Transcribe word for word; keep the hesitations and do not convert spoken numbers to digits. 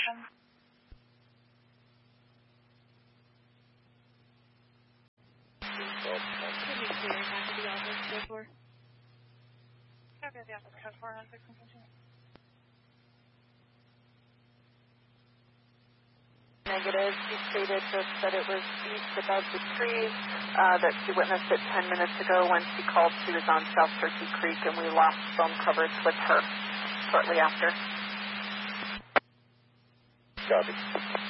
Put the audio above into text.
location. Can you clear back to the office, code four? Copy the office, code four, one six one continue. Negative. She stated just that it was east above the trees, uh, that she witnessed it ten minutes ago. When she called, she was on South Turkey Creek, and we lost phone coverage with her shortly after. Copy.